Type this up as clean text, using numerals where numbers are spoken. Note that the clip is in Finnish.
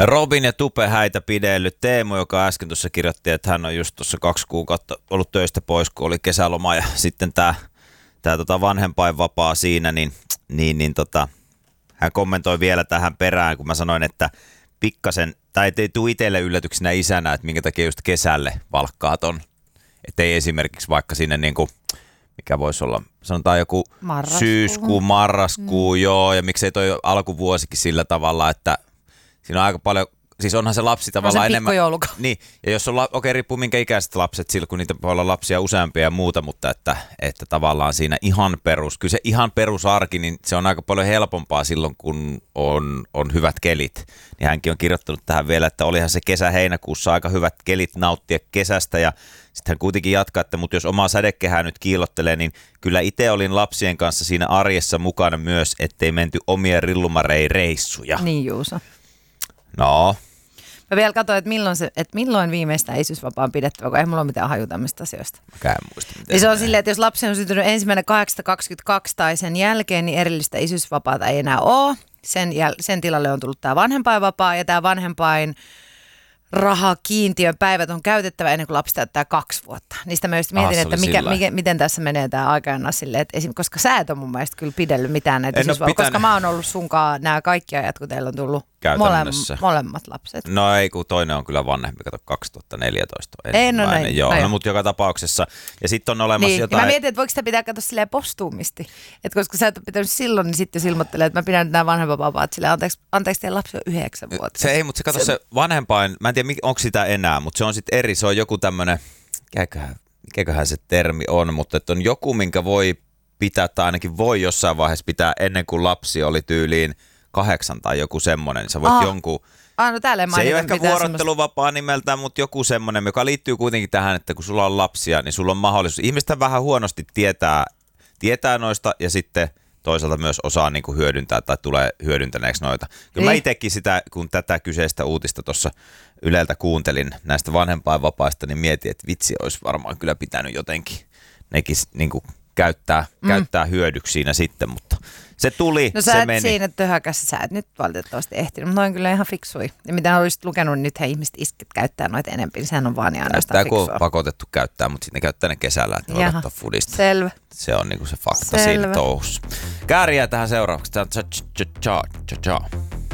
Robin ja Tupe häitä pidellyt. Teemu, joka äsken tuossa kirjoitti, että hän on just tuossa 2 kuukautta ollut töistä pois, kun oli kesäloma ja sitten tämä vanhempainvapaa siinä, niin hän kommentoi vielä tähän perään, kun mä sanoin, että pikkasen, tai ei tule itselle yllätyksenä isänä, että minkä takia just kesälle valkkaa ton. Että ei esimerkiksi vaikka sinne niinku, mikä voisi olla, sanotaan joku syyskuu, marraskuu, joo, ja miksei toi alkuvuosikin sillä tavalla, että siinä on aika paljon, siis onhan se lapsi tavallaan enemmän. Niin, ja jos on, riippuu minkä ikäiset lapset, silloin kun niitä voi olla lapsia useampia ja muuta, mutta että tavallaan siinä ihan perus, kyllä se ihan perusarki, niin se on aika paljon helpompaa silloin, kun on hyvät kelit. Niin hänkin on kirjoittanut tähän vielä, että olihan se kesä-heinäkuussa aika hyvät kelit nauttia kesästä, ja sitten hän kuitenkin jatkaa, että mutta jos omaa sädekehää nyt kiillottelee, niin kyllä itse olin lapsien kanssa siinä arjessa mukana myös, ettei menty omien rillumarei-reissuja. Niin Juuso. No. Mä vielä katsoin, että milloin viimeistään isyysvapaa on pidettävä, kun ei mulla ole mitään haju tämmöistä asioista. Mäkään en muista. Ja se on silleen, että jos lapsi on syntynyt 1.8.22 tai sen jälkeen, niin erillistä isyysvapaata ei enää ole. Sen tilalle on tullut tämä vanhempainvapaa ja tämä vanhempain rahakiintiön päivät on käytettävä ennen kuin lapsi täyttää 2 vuotta. Niistä mä just mietin, että miten tässä menee tämä aikajana silleen, että koska sä et ole mun mielestä kyllä pidellyt mitään näitä koska mä oon ollut sunkaan nämä kaikki ajat, kun teillä on tullut molemmat lapset. No ei, kun toinen on kyllä vanhempi, kato 2014 on ensimmäinen. No, mutta joka tapauksessa. Ja sitten on olemassa jotain. Ja mä mietin, että voiko sitä pitää katsoa silleen postuumisti. Että koska sä et ole pitänyt silloin, niin sitten ilmoittelee, että mä pidän nämä vanhempainvapaat silleen, anteeksi teidän lapsi on 9 vuotta. Se ei, mutta se kato se vanhempain, mä en tiedä onko sitä enää, mutta se on sitten eri, se on joku tämmöinen, mikäköhän se termi on, mutta että on joku, minkä voi pitää tai ainakin voi jossain vaiheessa pitää ennen kuin lapsi oli tyyliin 8 tai joku semmoinen, niin sä voit jonkun. No se ei ole ehkä vuorotteluvapaa nimeltään, mutta joku semmoinen, joka liittyy kuitenkin tähän, että kun sulla on lapsia, niin sulla on mahdollisuus. Ihmiset vähän huonosti tietää noista ja sitten toisaalta myös osaa niin kuin hyödyntää tai tulee hyödyntäneeksi noita. Kyllä mä itsekin sitä, kun tätä kyseistä uutista tuossa Yleltä kuuntelin näistä vanhempainvapaista, niin mietin, että vitsi olisi varmaan kyllä pitänyt jotenkin nekin niin kuin käyttää hyödyksi siinä sitten, mutta se tuli, no, se meni. Siinä töhäkässä sä et nyt valitettavasti ehtinyt, mutta noin kyllä ihan fiksui. Ja mitä olisit lukenut, niin nythän ihmiset käyttää noita enemmän, sehän on vaan ja ainoastaan fiksua. Kun pakotettu käyttää, mutta sitten ne käyttää ne kesällä, että voi ottaa foodista. Selvä. Se on niinku se fakta siinä touhussa. Kääriä tähän seuraavaksi.